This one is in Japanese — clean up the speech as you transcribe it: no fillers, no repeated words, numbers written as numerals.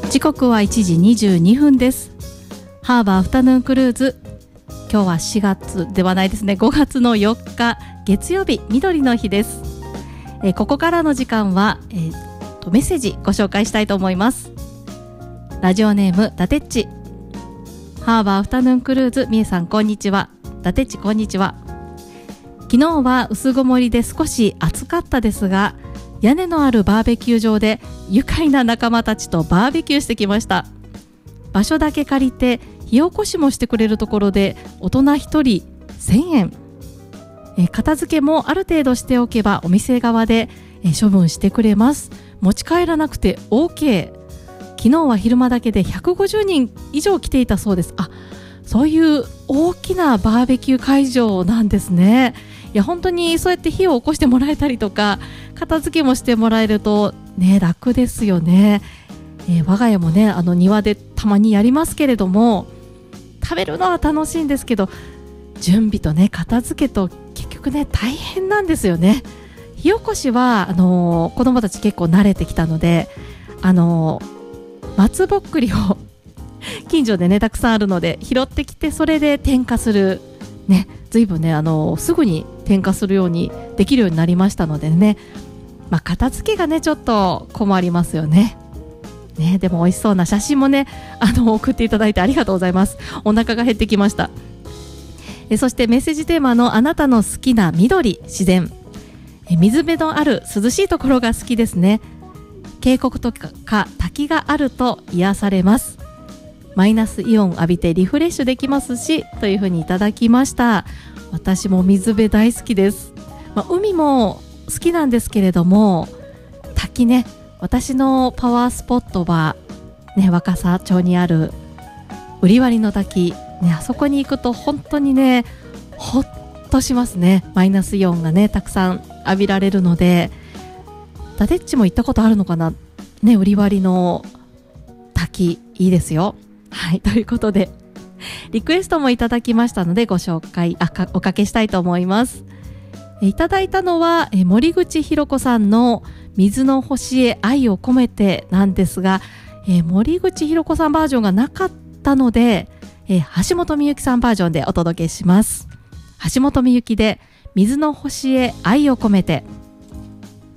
時刻は1時22分です。ハーバーアフタヌーンクルーズ、今日は4月ではないですね、5月の4日月曜日、緑の日です。ここからの時間は、メッセージご紹介したいと思います。ラジオネームダテッチ。ハーバーアフタヌーンクルーズ、みえさんこんにちは。ダテッチこんにちは。昨日は薄曇りで少し暑かったですが、屋根のあるバーベキュー場で愉快な仲間たちとバーベキューしてきました。場所だけ借りて火起こしもしてくれるところで大人1人1000円、片付けもある程度しておけばお店側で処分してくれます。持ち帰らなくて OK。 昨日は昼間だけで150人以上来ていたそうです。そういう大きなバーベキュー会場なんですね。いや本当にそうやって火を起こしてもらえたりとか片付けもしてもらえるとね、楽ですよね。我が家もね、庭でたまにやりますけれども、食べるのは楽しいんですけど、準備とね片付けと結局ね大変なんですよね。火起こしは子供たち結構慣れてきたので、松ぼっくりを近所でねたくさんあるので拾ってきて、それで点火するね、ずいぶんねすぐに点火するようにできるようになりましたのでね、片付けがねちょっと困りますよね。でも美味しそうな写真もね送っていただいてありがとうございます。お腹が減ってきました。そしてメッセージテーマのあなたの好きな緑、自然、水辺のある涼しいところが好きですね。渓谷とか滝があると癒されます。マイナスイオン浴びてリフレッシュできますし、というふうにいただきました。私も水辺大好きです。海も好きなんですけれども、滝ね、私のパワースポットは、若狭町にある瓜割の滝、あそこに行くと本当にねほっとしますね。マイナスイオンがねたくさん浴びられるので。ダテッチも行ったことあるのかな瓜割の滝いいですよ。はい、ということでリクエストもいただきましたのでご紹介おかけしたいと思います。いただいたのは森口博子さんの水の星へ愛を込めてなんですが、森口博子さんバージョンがなかったので、橋本美幸さんバージョンでお届けします。橋本美幸で水の星へ愛を込めて。